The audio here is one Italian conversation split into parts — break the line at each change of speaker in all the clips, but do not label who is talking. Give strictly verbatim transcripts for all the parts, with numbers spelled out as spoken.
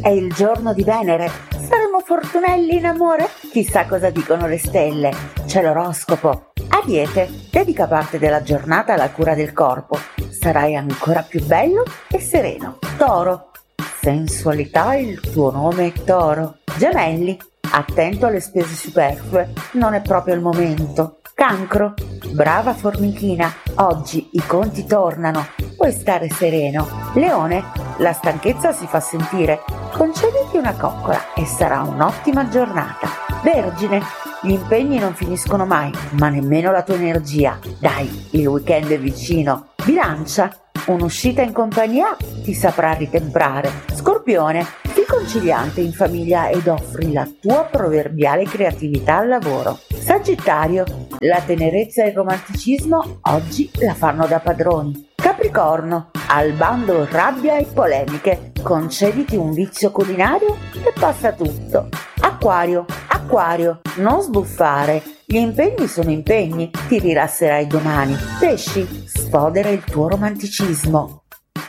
è il giorno di Venere. Saremo fortunelli in amore? Chissà cosa dicono le stelle. C'è l'oroscopo. Ariete, dedica parte della giornata alla cura del corpo. Sarai ancora più bello e sereno. Toro, sensualità, il tuo nome è Toro. Gemelli, attento alle spese superflue, non è proprio il momento. Cancro, brava formichina, oggi i conti tornano, puoi stare sereno. Leone, la stanchezza si fa sentire, concediti una coccola e sarà un'ottima giornata. Vergine, gli impegni non finiscono mai, ma nemmeno la tua energia. Dai, il weekend è vicino. Bilancia, un'uscita in compagnia ti saprà ritemprare. Scorpione, sii conciliante in famiglia ed offri la tua proverbiale creatività al lavoro. Sagittario, la tenerezza e il romanticismo oggi la fanno da padroni. Capricorno, al bando rabbia e polemiche, concediti un vizio culinario e passa tutto. Acquario, Acquario, non sbuffare, gli impegni sono impegni, ti rilasserai domani. Pesci, sfodera il tuo romanticismo.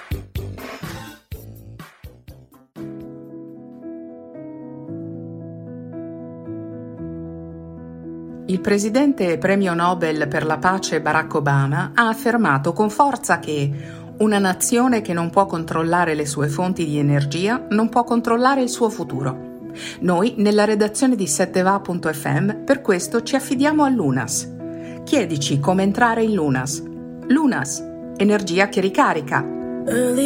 Il presidente e premio Nobel per la pace Barack Obama ha affermato con forza che una nazione che non può controllare le sue fonti di energia non può controllare il suo futuro. Noi, nella redazione di sette va punto effe emme, per questo ci affidiamo a Lunas. Chiedici come entrare in Lunas. Lunas, energia che ricarica.